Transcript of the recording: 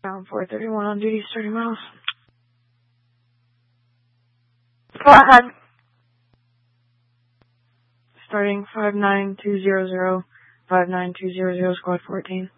Down 431 on duty, 30 miles. Flathead. Starting 59200, 59200, squad 14.